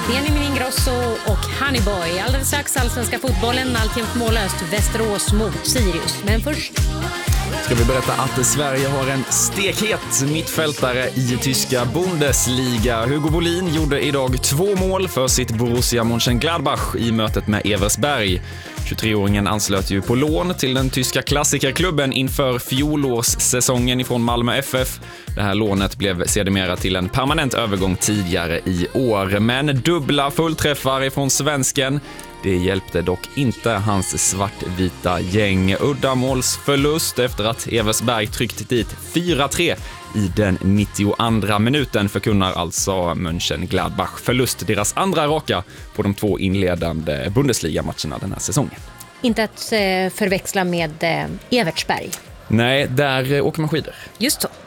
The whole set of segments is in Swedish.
Benjamin Ingrosso och Honeyboy. Alldeles strax allsvenska fotbollen, alltjämt mållöst. Västerås mot Sirius. Men först ska vi berätta att Sverige har en stekhet mittfältare i tyska Bundesliga. Hugo Bolin gjorde idag 2 mål för sitt Borussia Mönchengladbach i mötet med Eversberg. 23-åringen anslöt ju på lån till den tyska klassikerklubben inför fjolårssäsongen ifrån Malmö FF. Det här lånet blev sedermera till en permanent övergång tidigare i år. Men dubbla fullträffar ifrån svensken, det hjälpte dock inte hans svartvita gäng. Uddamålsförlust efter att Eversberg tryckt dit 4-3 i den 92:a minuten förkunnar alltså Mönchengladbach förlust, deras andra raka på de 2 inledande Bundesliga-matcherna den här säsongen. inte att förväxla med Evertsberg. Nej, där åker man skidor. Just så.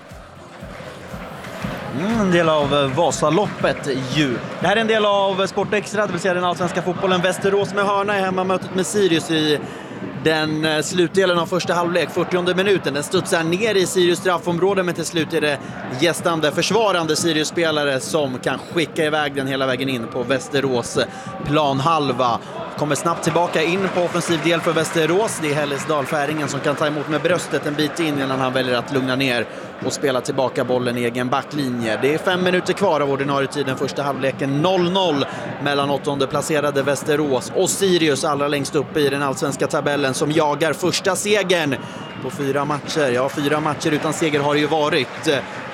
En del av Vasaloppet ju. Det här är en del av Sport Extra, det vill säga den allsvenska fotbollen. Västerås med hörna i hemmamötet med Sirius i den slutdelen av första halvlek, 40:e minuten. Den studsar ner i Sirius straffområde, men till slut är det gästande, försvarande Sirius-spelare som kan skicka iväg den hela vägen in på Västerås planhalva. Kommer snabbt tillbaka in på offensiv del för Västerås. Det är Hellesdal-Färingen som kan ta emot med bröstet en bit in innan han väljer att lugna ner och spela tillbaka bollen i egen backlinje. Det är 5 minuter kvar av ordinarie tiden, första halvleken. 0-0 mellan 8:e placerade Västerås och Sirius allra längst uppe i den allsvenska tabellen som jagar första segern på 4 matcher. Ja, 4 matcher utan seger har det ju varit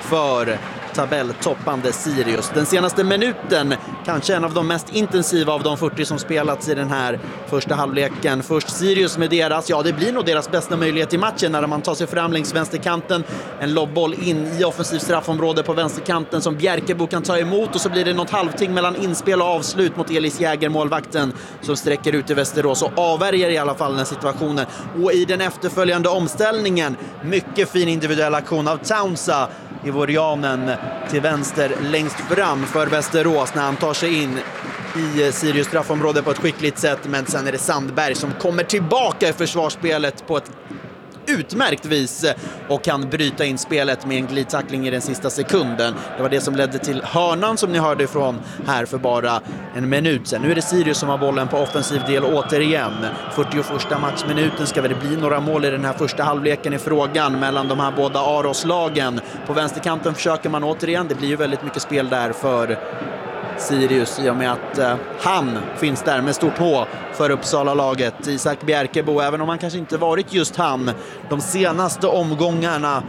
för tabelltoppande Sirius. Den senaste minuten, kanske en av de mest intensiva av de 40 som spelats i den här första halvleken. Först Sirius med deras, ja det blir nog deras bästa möjlighet i matchen när man tar sig fram längs vänsterkanten. En lobbboll in i offensiv straffområde på vänsterkanten som Bjerkebo kan ta emot, och så blir det något halvting mellan inspel och avslut mot Elis Jäger, målvakten, som sträcker ut i Västerås och avvärjer i alla fall den situationen. Och i den efterföljande omställningen, mycket fin individuell aktion av Townsa i Vorianen till vänster längst fram för Västerås när han tar sig in i Sirius straffområde på ett skickligt sätt. Men sen är det Sandberg som kommer tillbaka i försvarsspelet på ett utmärkt vis och kan bryta in spelet med en glidtackling i den sista sekunden. Det var det som ledde till hörnan som ni hörde ifrån här för bara en minut sedan. Nu är det Sirius som har bollen på offensiv del återigen. 41:a matchminuten. Ska det bli några mål i den här första halvleken i frågan mellan de här båda Aros-lagen. På vänsterkanten försöker man återigen. Det blir ju väldigt mycket spel där för Sirius i och med att han finns där med stort H för Uppsala-laget. Isak Bjerkebo, även om han kanske inte varit just han de senaste omgångarna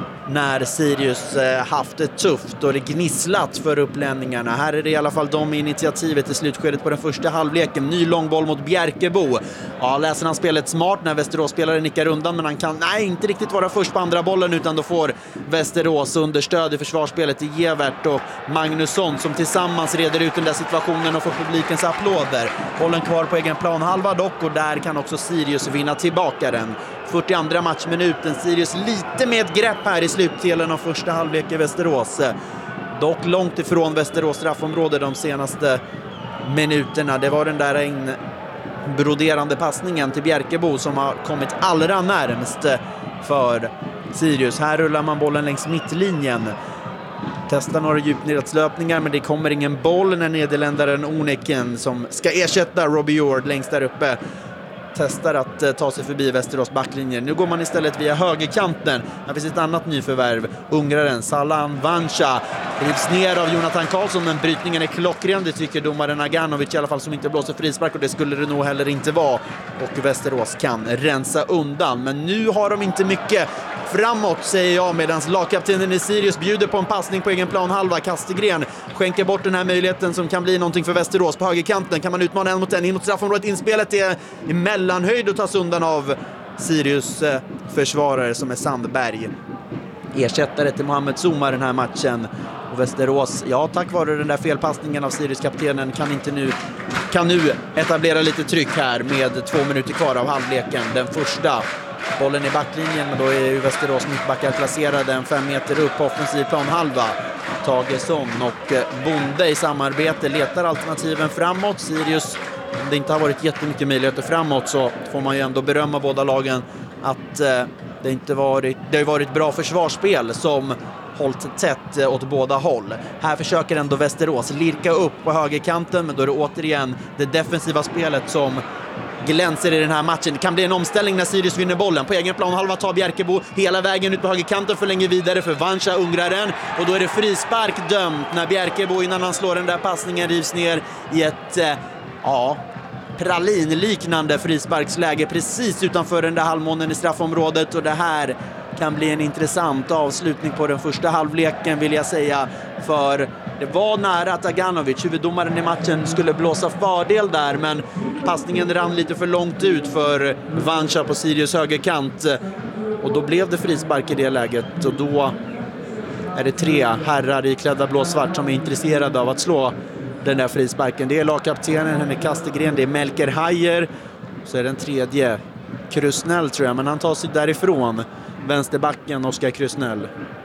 när Sirius haft det tufft och det gnisslat för upplänningarna. Här är det i alla fall de initiativet i slutskedet på den första halvleken. Ny långboll mot Bjerkebo. Ja, läser han spelet smart när Västerås-spelare nickar undan, men han kan inte riktigt vara först på andra bollen, utan då får Västerås understöd i försvarsspelet i Gevert och Magnusson som tillsammans reder ut den där situationen och får publikens applåder. Bollen kvar på egen planhalva dock, och där kan också Sirius vinna tillbaka den. 42:a matchminuten. Sirius lite med ett grepp här i slutdelen av första halvlek i Västerås. Dock långt ifrån Västerås straffområde de senaste minuterna. Det var den där broderande passningen till Bjerkebo som har kommit allra närmst för Sirius. Här rullar man bollen längs mittlinjen. Testar några djupnedslöpningar, men det kommer ingen boll när nederländaren Oneken, som ska ersätta Robbie Jord längst där uppe, testar att ta sig förbi Västerås backlinjer. Nu går man istället via högerkanten. Här finns ett annat nyförvärv. Ungraren Salan Vancha rivs ner av Jonathan Karlsson, men brytningen är klockren. Det tycker domaren Aganovic i alla fall, som inte blåser frispark, och det skulle det nog heller inte vara. Och Västerås kan rensa undan. Men nu har de inte mycket framåt, säger jag, medan lagkaptenen i Sirius bjuder på en passning på egen planhalva. Kastegren skänker bort den här möjligheten som kan bli någonting för Västerås. På högerkanten kan man utmana en mot en in mot straffområdet. Inspelet är i mellanhöjd och tas undan av Sirius försvarare som är Sandberg. Ersättare till Mohamed Zuma den här matchen. Och Västerås, ja, tack vare den där felpassningen av Sirius-kaptenen kan nu etablera lite tryck här med 2 minuter kvar av halvleken. Den första bollen i backlinjen, men då är ju Västerås mittbackar placerade en 5 meter upp på offensiv planhalva. Tagesson och Bonde i samarbete letar alternativen framåt. Sirius, om det inte har varit jättemycket möjligheter framåt, så får man ju ändå berömma båda lagen att det har varit bra försvarsspel som hållit tätt åt båda håll. Här försöker ändå Västerås lirka upp på högerkanten, men då är det återigen det defensiva spelet som glänser i den här matchen. Det kan bli en omställning när Sirius vinner bollen. På egen plan halva tar Bjerkebo hela vägen ut på högerkanten, förlänger vidare för Vancha ungraren. Och då är det frispark dömt när Bjerkebo innan han slår den där passningen rivs ner i ett pralinliknande frisparksläge precis utanför den där halvmånen i straffområdet. Och det här kan bli en intressant avslutning på den första halvleken, vill jag säga. För det var nära att Aganovic, huvuddomaren i matchen, skulle blåsa fördel där, men passningen rann lite för långt ut för Vancha på Sirius högerkant. Och då blev det frispark i det läget. Och då är det 3 herrar i klädda blåsvart som är intresserade av att slå den där frisparken. Det är lagkaptenen Henrik Kastegren, det är Melker Hajer, så är den tredje Krusnell tror jag, men han tar sig därifrån, vänsterbacken Oskar Krusnell.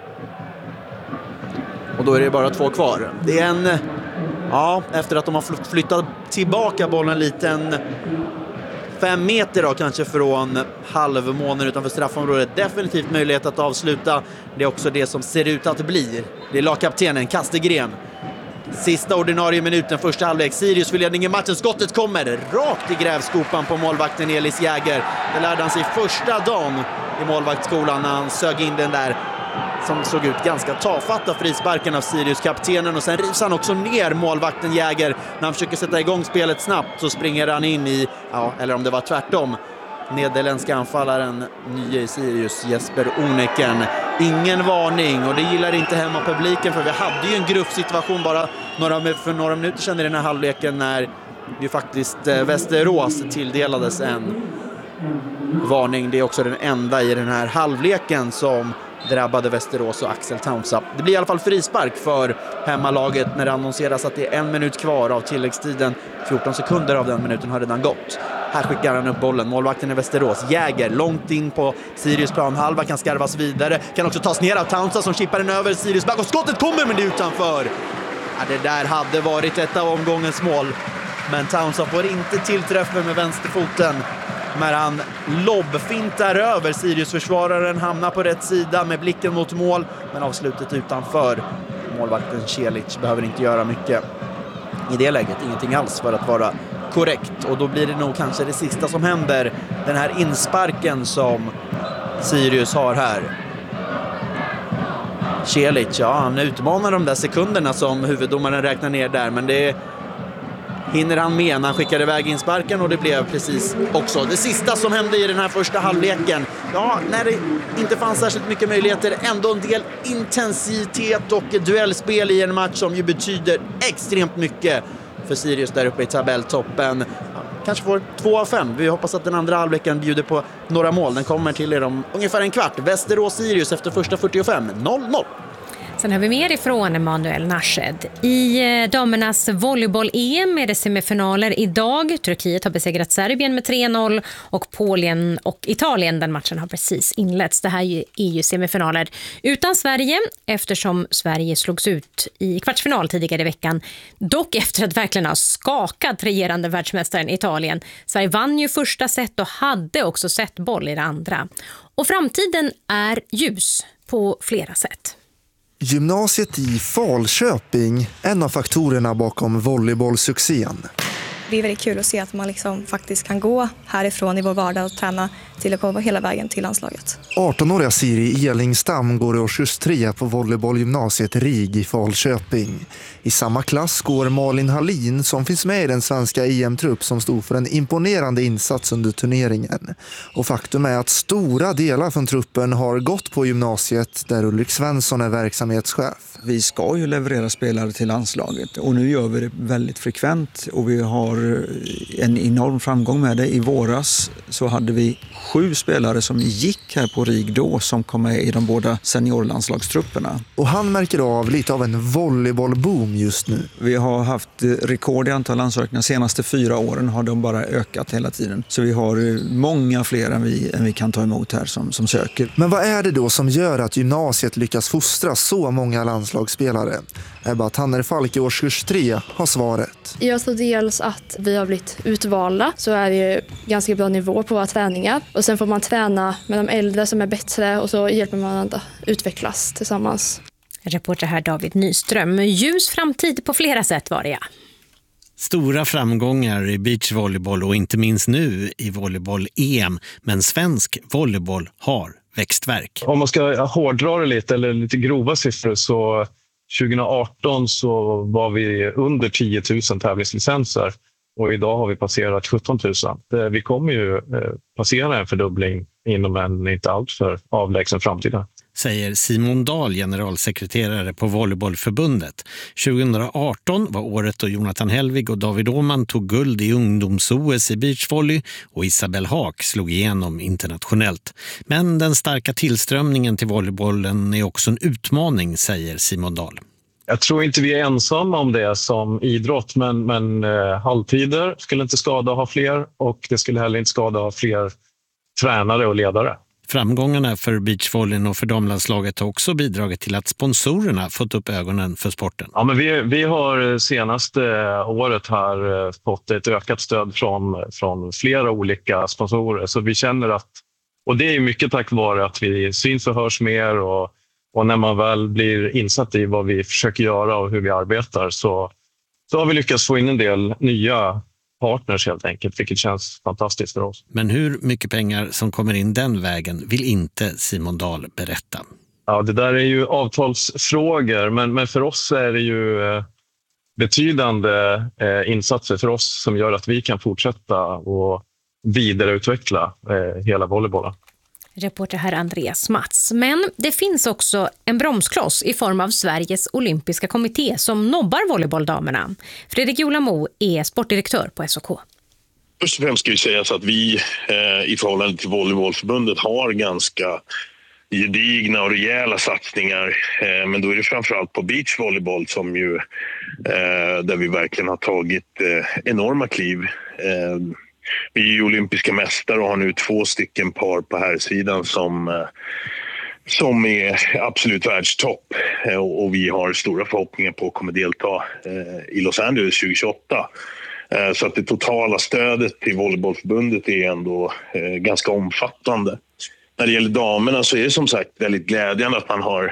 Och då är det bara 2 kvar. Det är efter att de har flyttat tillbaka bollen lite, 5 meter då, kanske från halvmånen utanför straffområdet. Definitivt möjlighet att avsluta. Det är också det som ser ut att bli. Det är lagkaptenen Kastegren. Sista ordinarie minuten, första halvlek. Sirius för ledning i matchen. Skottet kommer rakt i grävskopan på målvakten Elis Jäger. Det lärde han sig första dagen i målvaktsskolan när han sög in den där som såg ut ganska tafatta frisparken av Sirius-kaptenen. Och sen rivs han också ner målvakten Jäger. När han försöker sätta igång spelet snabbt så springer han in i, eller om det var tvärtom, nederländska anfallaren, nya i Sirius, Jesper Oneken. Ingen varning, och det gillar inte hemmapubliken, för vi hade ju en gruppsituation bara för några minuter sedan i den här halvleken när ju faktiskt Västerås tilldelades en varning. Det är också den enda i den här halvleken som drabbade Västerås och Axel Townsend. Det blir i alla fall frispark för hemmalaget när det annonseras att det är 1 minut kvar av tilläggstiden. 14 sekunder av den minuten har redan gått. Här skickar han upp bollen. Målvakten i Västerås, Jäger, långt in på Sirius planhalva, kan skarvas vidare. Kan också tas ner av Townsend som chippar den över Sirius back, och skottet kommer, men det är utanför. Det där hade varit ett av omgångens mål. Men Townsend får inte tillträffa med vänsterfoten när han lobbfintar över Sirius-försvararen, hamnar på rätt sida med blicken mot mål, men avslutet utanför. Målvakten Celic behöver inte göra mycket i det läget, ingenting alls för att vara korrekt. Och då blir det nog kanske det sista som händer, den här insparken som Sirius har här. Celic, han utmanar de där sekunderna som huvuddomaren räknar ner där, men det hinner han med när han skickar iväg insparken, och det blev precis också det sista som hände i den här första halvleken. När det inte fanns särskilt mycket möjligheter, ändå en del intensitet och duellspel i en match som ju betyder extremt mycket för Sirius där uppe i tabelltoppen. Kanske får 2 av 5. Vi hoppas att den andra halvleken bjuder på några mål. Den kommer till er om ungefär en kvart. Västerås-Sirius efter första 45, 0-0. Sen har vi mer ifrån Emanuel Nashed. I damernas volleyboll-EM är det semifinaler idag. Turkiet har besegrat Serbien med 3-0 och Polen och Italien, den matchen har precis inletts. Det här är ju semifinaler utan Sverige, eftersom Sverige slogs ut i kvartsfinal tidigare i veckan. Dock efter att verkligen ha skakat regerande världsmästaren Italien. Sverige vann ju första set och hade också sett boll i det andra. Och framtiden är ljus på flera sätt. Gymnasiet i Falköping, en av faktorerna bakom volleybollsuccén. Det är väldigt kul att se att man faktiskt kan gå härifrån i vår vardag och träna till att komma hela vägen till landslaget. 18-åriga Siri Elingstam går i årskurs 3 på volleybollgymnasiet RIG i Falköping. I samma klass går Malin Hallin som finns med i den svenska EM-trupp som stod för en imponerande insats under turneringen. Och faktum är att stora delar från truppen har gått på gymnasiet där Ulrik Svensson är verksamhetschef. Vi ska ju leverera spelare till landslaget och nu gör vi det väldigt frekvent och vi har en enorm framgång med det. I våras så hade vi 7 spelare som gick här på RIG då som kom med i de båda seniorlandslagstrupperna. Och han märker av lite av en volleybollboom just nu. Vi har haft rekord i antal ansökningar. De senaste 4 åren har de bara ökat hela tiden. Så vi har många fler än vi kan ta emot här som söker. Men vad är det då som gör att gymnasiet lyckas fostra så många landslagsspelare? Ebba Tannerfalk i årskurs 3 har svaret. Jag tror dels att vi har blivit utvalda, så är det ju ganska bra nivå på våra träningar. Och sen får man träna med de äldre som är bättre och så hjälper man att utvecklas tillsammans. Reporter här David Nyström. Ljus framtid på flera sätt var det, ja. Stora framgångar i beachvolleyboll och inte minst nu i volleyboll-EM. Men svensk volleyboll har växtverk. Om man ska hårdra det lite eller lite grova siffror så 2018 så var vi under 10 000 tävlingslicenser och idag har vi passerat 17 000. Vi kommer ju passera en fördubbling inom en inte alltför avlägsen framtid. Säger Simon Dahl, generalsekreterare på Volleybollförbundet. 2018 var året då Jonathan Helvig och David Åhman tog guld i ungdoms-OS i beachvolley och Isabel Haak slog igenom internationellt. Men den starka tillströmningen till volleybollen är också en utmaning, säger Simon Dahl. Jag tror inte vi är ensamma om det som idrott, men halvtider skulle inte skada att ha fler och det skulle heller inte skada att ha fler tränare och ledare. Framgångarna för beachvolleyn och för damlandslaget har också bidragit till att sponsorerna fått upp ögonen för sporten. Ja, men vi har senaste året här fått ett ökat stöd från flera olika sponsorer. Så vi känner att, och det är mycket tack vare att vi syns och hörs mer och när man väl blir insatt i vad vi försöker göra och hur vi arbetar så har vi lyckats få in en del nya partners helt enkelt, vilket känns fantastiskt för oss. Men hur mycket pengar som kommer in den vägen vill inte Simon Dahl berätta. Ja, det där är ju avtalsfrågor, men för oss är det ju betydande insatser för oss som gör att vi kan fortsätta och vidareutveckla hela volleybollen. Reporter här Andreas Mats. Men det finns också en bromskloss i form av Sveriges olympiska kommitté som nobbar volleybolldamerna. Fredrik Jolamo är sportdirektör på SOK. Först och främst ska vi säga så att vi i förhållande till Volleybollförbundet har ganska gedigna och rejäla satsningar. Men då är det framförallt på beachvolleyboll som ju där vi verkligen har tagit enorma kliv. Vi är olympiska mästare och har nu 2 stycken par på här sidan som är absolut världstopp. Och vi har stora förhoppningar på att komma delta i Los Angeles 2028. Så att det totala stödet till Volleybollförbundet är ändå ganska omfattande. När det gäller damerna så är det som sagt väldigt glädjande att man har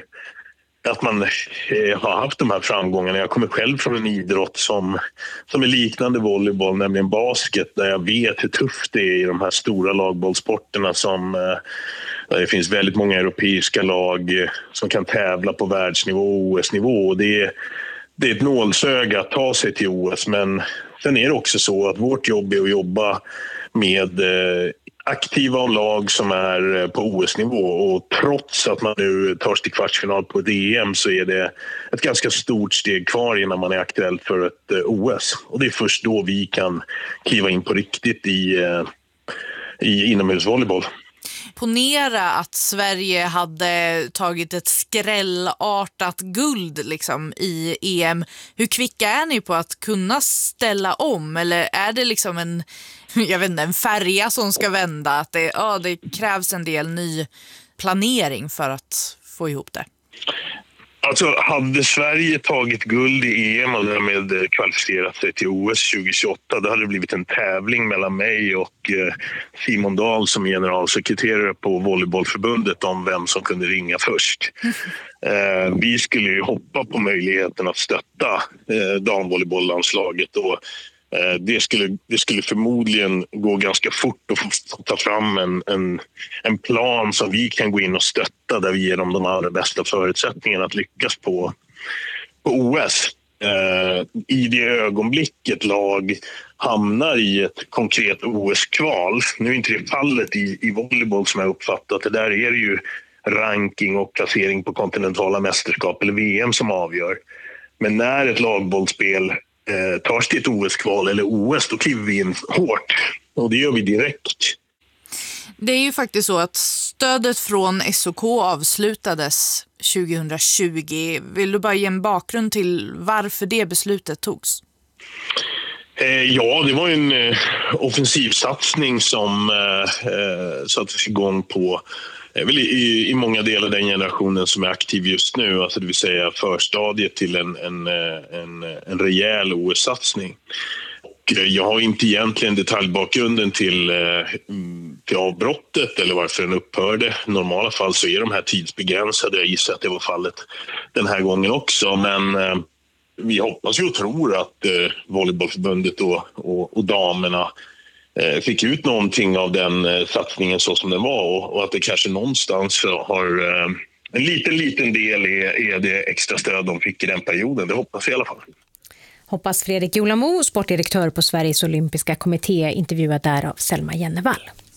haft de här framgångarna. Jag kommer själv från en idrott som är liknande volleyboll, nämligen basket, där jag vet hur tufft det är i de här stora lagbollsporterna där det finns väldigt många europeiska lag som kan tävla på världsnivå och OS-nivå. Det är ett nålsöga att ta sig till OS, men sen är det också så att vårt jobb är att jobba med aktiva lag som är på OS-nivå, och trots att man nu tar sig till kvartsfinal på ett EM så är det ett ganska stort steg kvar innan man är aktuell för ett OS. Och det är först då vi kan kliva in på riktigt i inomhusvolleyboll. Ponera att Sverige hade tagit ett skrällartat guld liksom, i EM. Hur kvicka är ni på att kunna ställa om? Eller är det liksom en färja som ska vända? Att det krävs en del ny planering för att få ihop det? Alltså, hade Sverige tagit guld i EM och därmed kvalificerat sig till OS 2028, då hade det blivit en tävling mellan mig och Simon Dahl som generalsekreterare på Volleybollförbundet om vem som kunde ringa först. Vi skulle ju hoppa på möjligheten att stötta damvolleybolllandslaget, och det skulle förmodligen gå ganska fort att ta fram en plan som vi kan gå in och stötta, där vi ger dem de allra bästa förutsättningarna att lyckas på OS. I det ögonblicket lag hamnar i ett konkret OS-kval, nu är inte det fallet i volleyboll som jag uppfattat, det där är det ju ranking och placering på kontinentala mästerskap eller VM som avgör. Men när ett lagbollspel tar sig till ett OS-kval eller OS, då kliver vi in hårt, och det gör vi direkt. Det är ju faktiskt så att stödet från SOK avslutades 2020. Vill du bara ge en bakgrund till varför det beslutet togs? Ja, det var en offensivsatsning som sattes igång på i många delar den generationen som är aktiv just nu, alltså det vill säga förstadiet till en rejäl OS-satsning. jag har inte egentligen detaljbakgrunden till avbrottet eller varför den upphörde. I normala fall så är de här tidsbegränsade. Jag gissar att det var fallet den här gången också. Men vi hoppas ju och tror att Volleybollförbundet och damerna fick ut någonting av den satsningen så som den var. Och att det kanske någonstans har en liten del är det extra stöd de fick i den perioden. Det hoppas vi i alla fall. Hoppas Fredrik Julamo, sportdirektör på Sveriges olympiska kommitté, intervjuad där av Selma Jennevall.